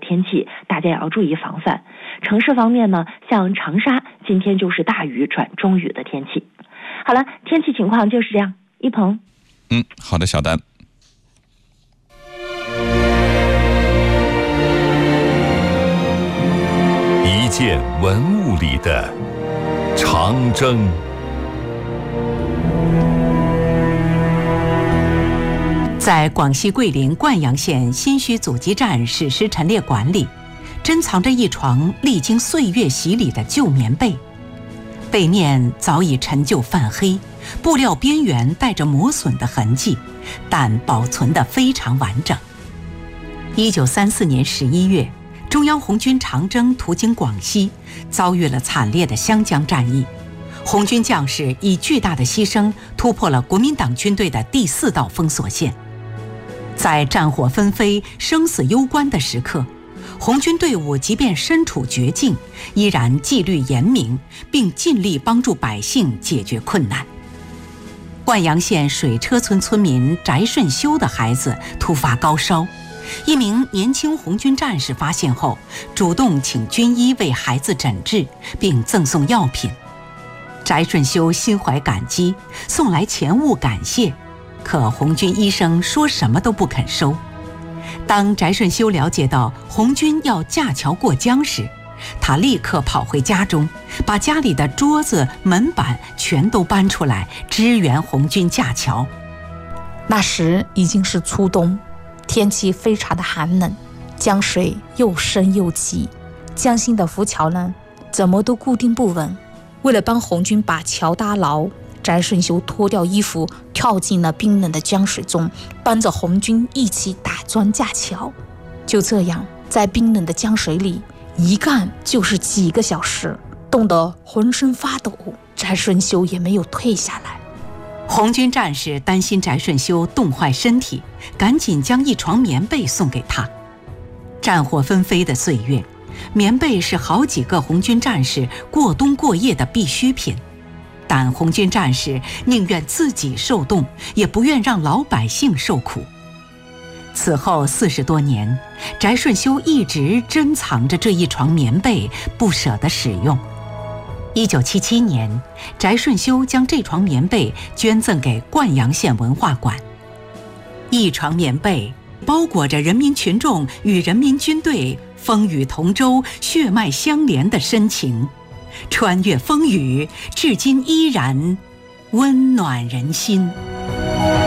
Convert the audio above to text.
天气，大家也要注意防范。城市方面呢，像长沙今天就是大雨转中雨的天气。好了，天气情况就是这样。一鹏， 好的，小丹。 一件文物里的长征。 在广西桂林灌阳县新圩阻击战史实陈列馆里，珍藏着一床历经岁月洗礼的旧棉被，被面早已陈旧泛黑，布料边缘带着磨损的痕迹，但保存得非常完整。1934年11月，中央红军长征途经广西，遭遇了惨烈的湘江战役。红军将士以巨大的牺牲突破了国民党军队的第4道封锁线。在战火纷飞、生死攸关的时刻，红军队伍即便身处绝境，依然纪律严明，并尽力帮助百姓解决困难。灌阳县水车村村民翟顺修的孩子突发高烧，一名年轻红军战士发现后，主动请军医为孩子诊治，并赠送药品。翟顺修心怀感激，送来钱物感谢，可红军医生说什么都不肯收。当翟顺修了解到红军要架桥过江时，他立刻跑回家中，把家里的桌子、门板全都搬出来支援红军架桥。 那时已经是初冬，天气非常的寒冷，江水又深又急，江心的浮桥呢怎么都固定不稳。为了帮红军把桥搭牢，翟顺修脱掉衣服，跳进了冰冷的江水中，帮着红军一起打桩架桥。就这样，在冰冷的江水里一干就是几个小时，冻得浑身发抖，翟顺修也没有退下来。 红军战士担心翟顺修冻坏身体，赶紧将一床棉被送给他。战火纷飞的岁月，棉被是好几个红军战士过冬过夜的必需品，但红军战士宁愿自己受冻，也不愿让老百姓受苦。此后40多年，翟顺修一直珍藏着这一床棉被，不舍得使用。1977年，翟顺修将这床棉被捐赠给灌阳县文化馆。一床棉被包裹着人民群众与人民军队风雨同舟、血脉相连的深情，穿越风雨，至今依然温暖人心。